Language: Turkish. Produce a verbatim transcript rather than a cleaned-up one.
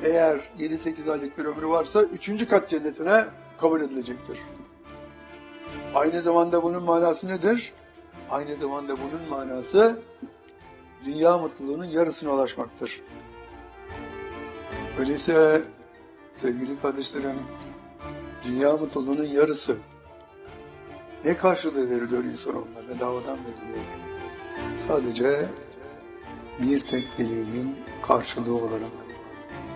eğer yedi sekiz aylık bir ömrü varsa üçüncü kat cennetine kabul edilecektir. Aynı zamanda bunun manası nedir? Aynı zamanda bunun manası dünya mutluluğunun yarısına ulaşmaktır. Öyleyse sevgili kardeşlerim, dünya mutluluğunun yarısı ne karşılığı veriliyor insanoğluna? Bedavadan veriliyor. Sadece bir tek dileğin karşılığı olarak.